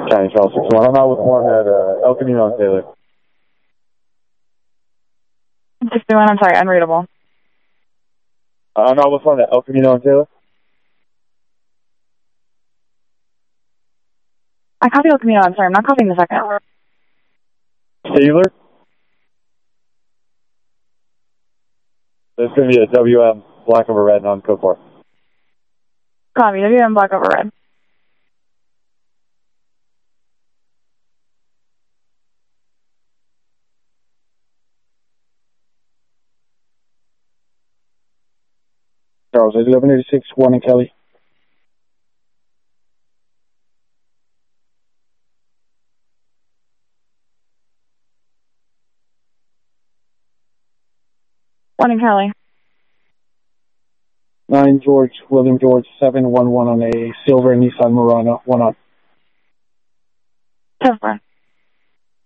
County Charles 61. I'm out with one at El Camino and Taylor. 61, I'm sorry, unreadable. I'm out with one at El Camino and Taylor. I copy El Camino, I'm sorry, I'm not copying the second. Taylor? There's going to be a WM black over red on code 4. Copy, WM black over red. Charles, 1186, 1 in Kelly. One in Kelly. 9 George, William George, 711 on a silver Nissan Murano, 1 on. 10-4.